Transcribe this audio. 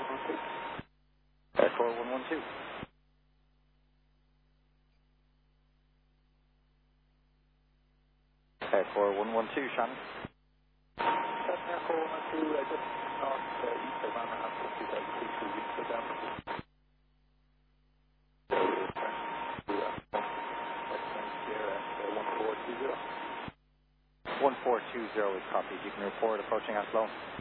4112. 4112, Shannon. Cessna 4112, just north east of Anaheim, 2006, we reached the down. 1420 is copied. You can report approaching Athlone.